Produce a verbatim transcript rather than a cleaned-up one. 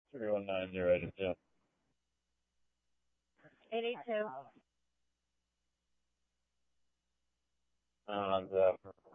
three one nine zero eight two. eight eight two. Uh, the